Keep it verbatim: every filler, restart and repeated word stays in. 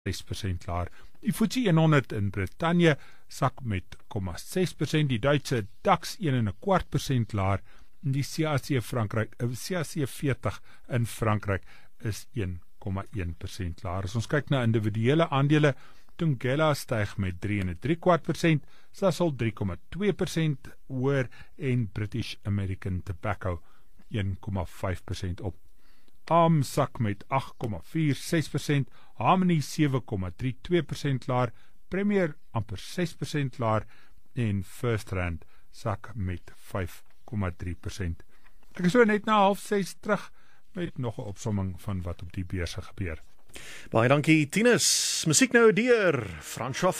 ses persent laer. Die F T S E honderd in Brittanje sak met nul komma ses persent, die Duitse DAX een en 'n kwart persent laer, en die C A C Frankryk, C A C veertig in Frankryk is een komma een persent laer. As ons kyk na individuele aandele, Thungela styg met drie en 'n drie kwart persent, Sasol drie komma twee persent hoër en British American Tobacco een komma vyf persent op. A R M sak met agt komma vier ses persent, Harmony sewe komma drie twee persent laer, Premier amper ses persent laer en FirstRand sak met vyf komma drie persent. Ek is so net na half ses terug met nog 'n opsomming van wat op die beurse gebeur. Baie dankie Tinus. Musiek nou deur François